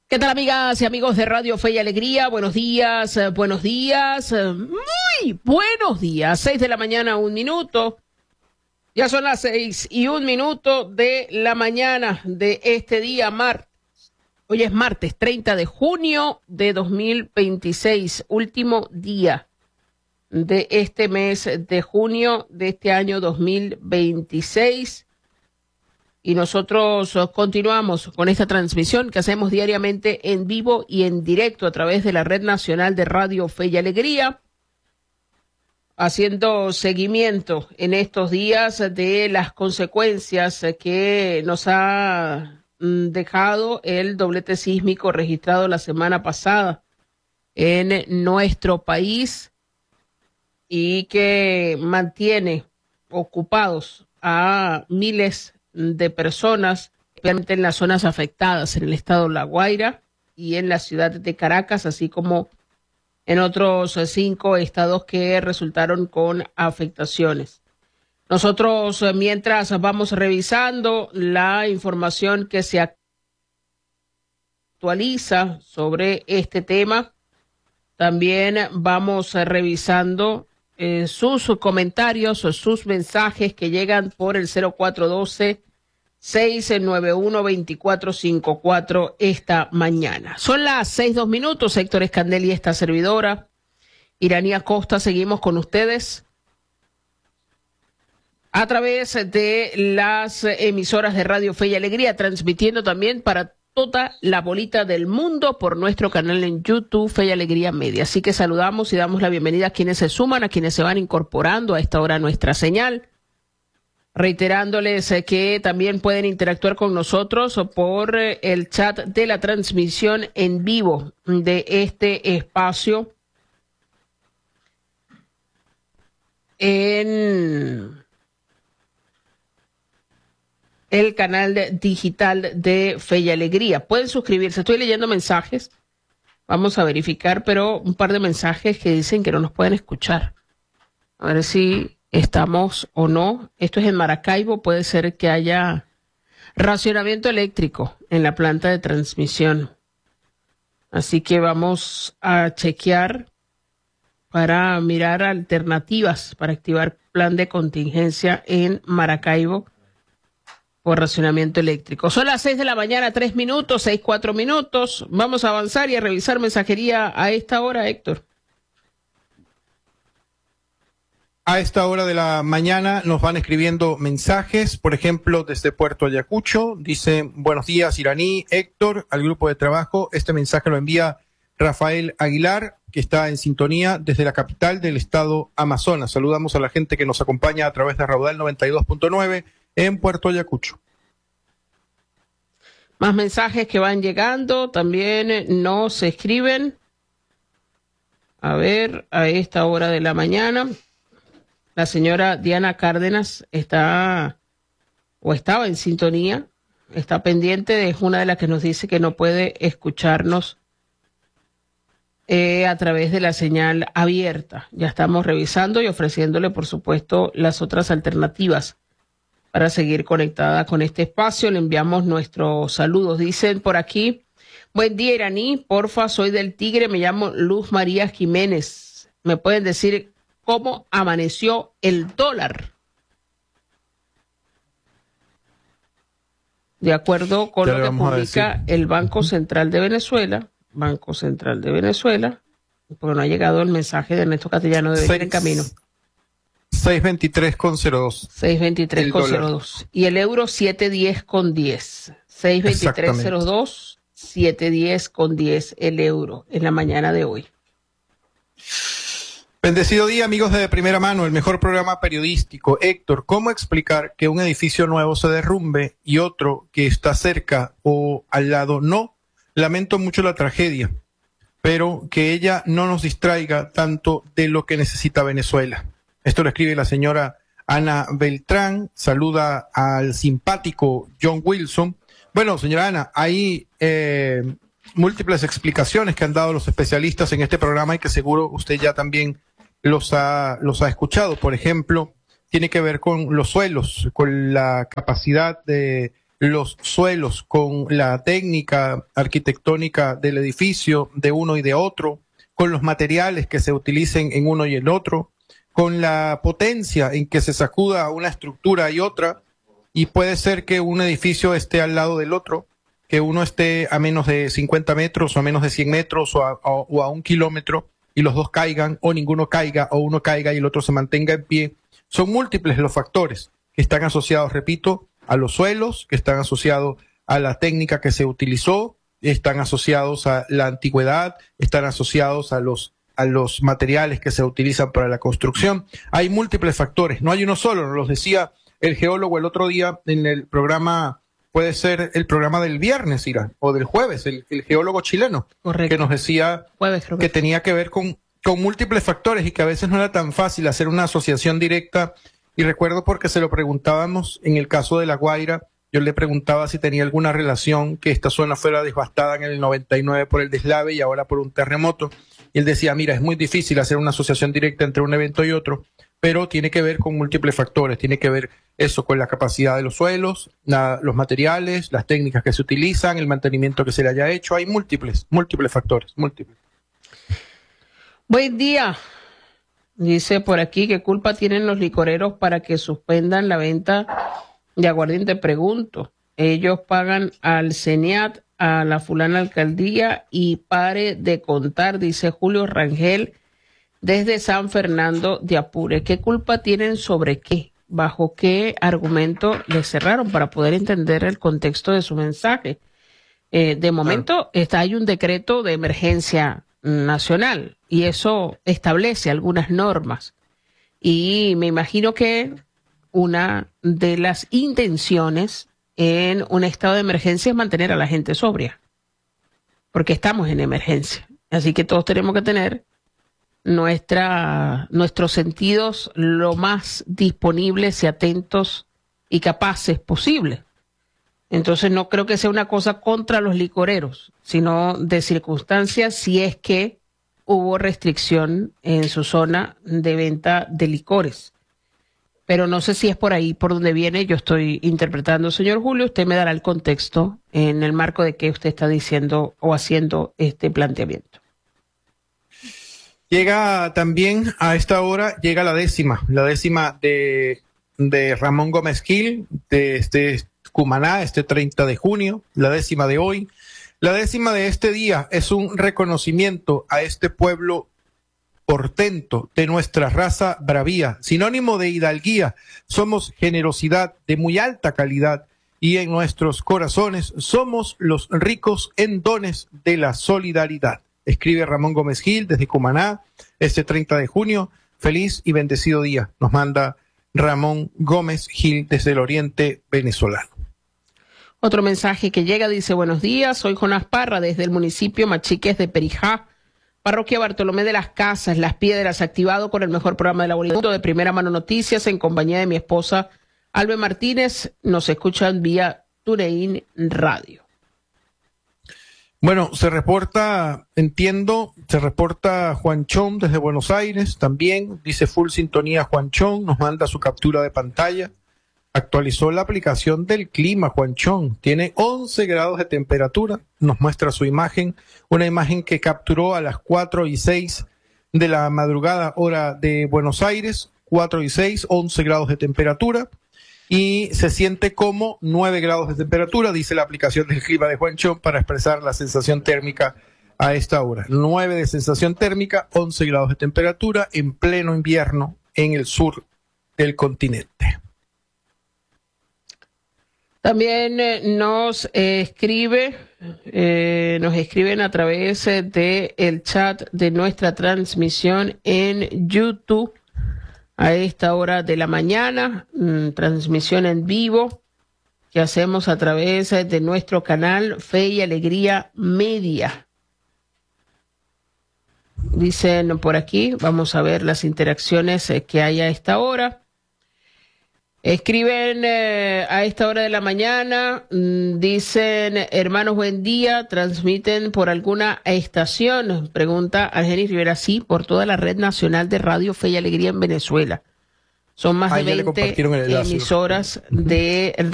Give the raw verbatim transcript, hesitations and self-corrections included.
¿Qué tal, amigas y amigos de Radio Fe y Alegría? Buenos días, eh, buenos días, eh, muy buenos días. Seis de la mañana, un minuto. Ya son las seis y un minuto de la mañana de este día, martes. Hoy es martes, treinta de junio de dos mil veintiséis, último día de este mes de junio de este año dos mil veintiséis. Y nosotros continuamos con esta transmisión que hacemos diariamente en vivo y en directo a través de la Red Nacional de Radio Fe y Alegría, haciendo seguimiento en estos días de las consecuencias que nos ha dejado el doblete sísmico registrado la semana pasada en nuestro país y que mantiene ocupados a miles de personas, especialmente en las zonas afectadas en el estado La Guaira y en la ciudad de Caracas, así como en otros cinco estados que resultaron con afectaciones. Nosotros, mientras vamos revisando la información que se actualiza sobre este tema, también vamos revisando eh, sus comentarios o sus mensajes que llegan por el cero cuatro uno dos, seis nueve uno, dos cuatro cinco cuatro esta mañana. Son las seis, dos minutos. Héctor Escandel y esta servidora, Iranía Costa, seguimos con ustedes a través de las emisoras de Radio Fe y Alegría, transmitiendo también para toda la bolita del mundo por nuestro canal en YouTube, Fe y Alegría Media. Así que saludamos y damos la bienvenida a quienes se suman, a quienes se van incorporando a esta hora a nuestra señal, reiterándoles que también pueden interactuar con nosotros por el chat de la transmisión en vivo de este espacio en el canal de, digital de Fe y Alegría. Pueden suscribirse. Estoy leyendo mensajes. Vamos a verificar, pero un par de mensajes que dicen que no nos pueden escuchar. A ver si estamos o no. Esto es en Maracaibo. Puede ser que haya racionamiento eléctrico en la planta de transmisión. Así que vamos a chequear para mirar alternativas para activar plan de contingencia en Maracaibo por racionamiento eléctrico. Son las seis de la mañana, tres minutos, seis, cuatro minutos. Vamos a avanzar y a revisar mensajería a esta hora, Héctor. A esta hora de la mañana nos van escribiendo mensajes, por ejemplo, desde Puerto Ayacucho. Dice, buenos días, Iraní, Héctor, al grupo de trabajo. Este mensaje lo envía Rafael Aguilar, que está en sintonía desde la capital del estado Amazonas. Saludamos a la gente que nos acompaña a través de Raudal noventa y dos punto nueve en Puerto Ayacucho. Más mensajes que van llegando, también nos escriben. A ver, a esta hora de la mañana, la señora Diana Cárdenas está o estaba en sintonía, está pendiente, es una de las que nos dice que no puede escucharnos eh, a través de la señal abierta. Ya estamos revisando y ofreciéndole, por supuesto, las otras alternativas para seguir conectada con este espacio. Le enviamos nuestros saludos. Dicen por aquí, buen día, Iraní, porfa, soy del Tigre, me llamo Luz María Jiménez. ¿Me pueden decir cómo amaneció el dólar? De acuerdo con lo que publica el Banco Central de Venezuela, Banco Central de Venezuela, porque no ha llegado el mensaje de Ernesto Castellano, debe ir en camino. seiscientos veintitrés con cero dos. seiscientos veintitrés con cero dos. Y el euro setecientos diez con diez. seiscientos veintitrés con cero dos, setecientos diez con diez el euro en la mañana de hoy. Bendecido día, amigos de Primera Mano, el mejor programa periodístico. Héctor, ¿cómo explicar que un edificio nuevo se derrumbe y otro que está cerca o al lado no? Lamento mucho la tragedia, pero que ella no nos distraiga tanto de lo que necesita Venezuela. Esto lo escribe la señora Ana Beltrán, saluda al simpático John Wilson. Bueno, señora Ana, hay eh, múltiples explicaciones que han dado los especialistas en este programa y que seguro usted ya también los ha, los ha escuchado. Por ejemplo, tiene que ver con los suelos, con la capacidad de los suelos con la técnica arquitectónica del edificio de uno y de otro, con los materiales que se utilicen en uno y el otro, con la potencia en que se sacuda una estructura y otra, y puede ser que un edificio esté al lado del otro, que uno esté a menos de cincuenta metros o a menos de cien metros o a, a, o a un kilómetro y los dos caigan, o ninguno caiga, o uno caiga y el otro se mantenga en pie. Son múltiples los factores que están asociados, repito, a los suelos, que están asociados a la técnica que se utilizó, están asociados a la antigüedad, están asociados a los a los materiales que se utilizan para la construcción. Hay múltiples factores, no hay uno solo, nos los decía el geólogo el otro día en el programa, puede ser el programa del viernes, Ira, o del jueves, el, el geólogo chileno, correcto, que nos decía jueves, creo que, que tenía que ver con, con múltiples factores y que a veces no era tan fácil hacer una asociación directa. Y recuerdo porque se lo preguntábamos en el caso de La Guaira, yo le preguntaba si tenía alguna relación que esta zona fuera devastada en el noventa y nueve por el deslave y ahora por un terremoto. Y él decía, mira, es muy difícil hacer una asociación directa entre un evento y otro, pero tiene que ver con múltiples factores. Tiene que ver eso con la capacidad de los suelos, la, los materiales, las técnicas que se utilizan, el mantenimiento que se le haya hecho. Hay múltiples, múltiples factores, múltiples. Buen día. Dice por aquí, ¿qué culpa tienen los licoreros para que suspendan la venta de aguardiente? Pregunto. Ellos pagan al CENIAT, a la fulana alcaldía, y pare de contar, dice Julio Rangel desde San Fernando de Apure. ¿Qué culpa tienen sobre qué? ¿Bajo qué argumento les cerraron? Para poder entender el contexto de su mensaje. Eh, de momento está, hay un decreto de emergencia nacional y eso establece algunas normas. Y me imagino que una de las intenciones en un estado de emergencia es mantener a la gente sobria, porque estamos en emergencia. Así que todos tenemos que tener nuestra, nuestros sentidos lo más disponibles y atentos y capaces posible. Entonces no creo que sea una cosa contra los licoreros, sino de circunstancias si es que hubo restricción en su zona de venta de licores. Pero no sé si es por ahí por donde viene, yo estoy interpretando, señor Julio, usted me dará el contexto en el marco de qué usted está diciendo o haciendo este planteamiento. Llega también a esta hora, llega la décima, la décima de, de Ramón Gómez Gil, de este Cumaná, este treinta de junio, la décima de hoy. La décima de este día es un reconocimiento a este pueblo portento de nuestra raza bravía, sinónimo de hidalguía. Somos generosidad de muy alta calidad y en nuestros corazones somos los ricos en dones de la solidaridad. Escribe Ramón Gómez Gil desde Cumaná, este treinta de junio. Feliz y bendecido día. Nos manda Ramón Gómez Gil desde el oriente venezolano. Otro mensaje que llega dice, buenos días, soy Jonás Parra desde el municipio Machiques de Perijá, parroquia Bartolomé de las Casas, Las Piedras, activado con el mejor programa de la de primera mano noticias en compañía de mi esposa Albe Martínez. Nos escuchan vía TuneIn Radio. Bueno, se reporta, entiendo, se reporta Juan Chón desde Buenos Aires también, dice full sintonía Juan Chón, nos manda su captura de pantalla. Actualizó la aplicación del clima, Juan Chón. Tiene once grados de temperatura. Nos muestra su imagen. Una imagen que capturó a las cuatro y seis de la madrugada, hora de Buenos Aires. cuatro y seis, once grados de temperatura. Y se siente como nueve grados de temperatura, dice la aplicación del clima de Juan Chón para expresar la sensación térmica a esta hora. nueve de sensación térmica, once grados de temperatura en pleno invierno en el sur del continente. También eh, nos eh, escribe, eh, nos escriben a través eh, de el chat de nuestra transmisión en YouTube a esta hora de la mañana, mmm, transmisión en vivo que hacemos a través eh, de nuestro canal Fe y Alegría Media. Dicen por aquí, vamos a ver las interacciones eh, que hay a esta hora. Escriben eh, a esta hora de la mañana, mmm, dicen, hermanos, buen día, transmiten por alguna estación, pregunta Argenis Rivera, sí, por toda la red nacional de Radio Fe y Alegría en Venezuela. Son más de veinte emisoras de